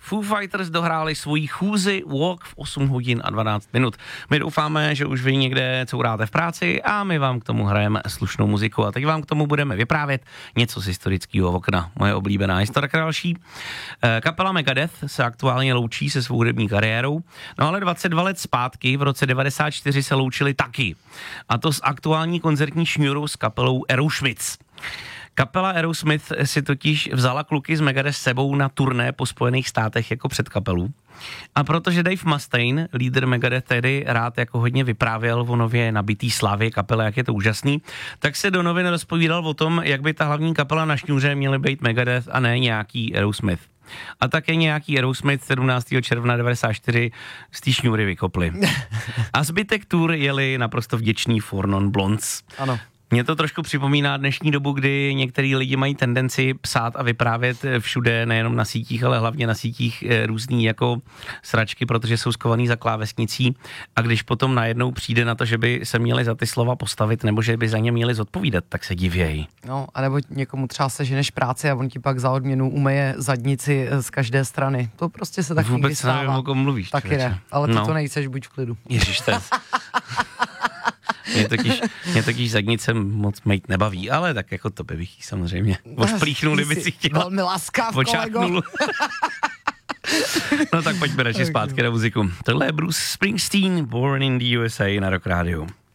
Foo Fighters dohráli svoji chůzi Walk v 8 hodin a 12 minut. My doufáme, že už vy někde couráte v práci a my vám k tomu hrajeme slušnou muziku. A teď vám k tomu budeme vyprávět něco z historického okna. Moje oblíbená historka další. Kapela Megadeth se aktuálně loučí se svou hudební kariérou, no ale 22 let zpátky v roce 94 se loučili taky. A to s aktuální koncertní šňůrou s kapelou Aerosmith. Kapela Aerosmith si totiž vzala kluky z Megadeth s sebou na turné po Spojených státech jako předkapelu. A protože Dave Mustaine, lídr Megadeth, tedy rád jako hodně vyprávěl o nově nabitý slávě kapele, jak je to úžasný, tak se do novin rozpovídal o tom, jak by ta hlavní kapela na šňůře měly být Megadeth a ne nějaký Aerosmith. A také nějaký Aerosmith 17. června 94 z té šňůry vykopli. A zbytek tour jeli naprosto vděčný For Non Blondes. Ano. Mně to trošku připomíná dnešní dobu, kdy některý lidi mají tendenci psát a vyprávět všude, nejenom na sítích, ale hlavně na sítích různý jako sračky, protože jsou skovaný za klávesnicí a když potom najednou přijde na to, že by se měli za ty slova postavit nebo že by za ně měli zodpovídat, tak se divějí. No, anebo někomu třeba seženeš práci a on ti pak za odměnu umeje zadnici z každé strany. To prostě se tak někdy stává. Vůbec nevím, o kom mluvíš. Taky ne, ale to nejseš, buď v klidu. Ježiš, to je... Mě totiž zadnice moc mejt nebaví, ale tak jako to bych jí samozřejmě ošplíchnul, kdyby si chtěla. Velmi laskav, kolego. No tak pojďme radši zpátky na muziku. Tohle je Bruce Springsteen, Born in the USA na Rock Radio.